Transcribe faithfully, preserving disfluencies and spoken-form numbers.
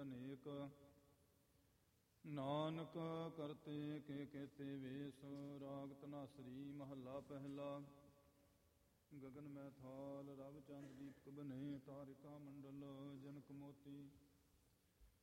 ਅਨੇਕ। ਨਾਨਕ ਕਰਤੇ ਕੇ ਕੇਤੇ ਵੇਸ। ਰਾਗ ਧਨਾਸਰੀ ਮਹੱਲਾ ਪਹਿਲਾ। ਗਗਨ ਮੈਂ ਥਾਲ ਰਵ ਚੰਦ ਦੀਪਕ ਬਨੇ। ਤਾਰਿਕਾ ਮੰਡਲ ਜਨਕ ਮੋਤੀ।